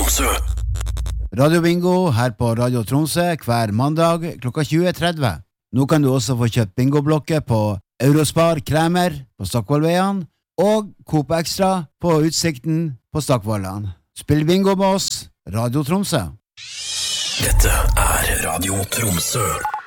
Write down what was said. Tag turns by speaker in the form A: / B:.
A: Tromsø.
B: Radio Bingo her på Radio Tromsø hver mandag klokka 20.30. Nå kan du også få kjøpt bingoblokker på Eurospar Kremer på Stockvollveien og Coop Extra på Utsikten på Stockvollan. Spill bingo med oss, Radio Tromsø.
A: Dette er Radio Tromsø.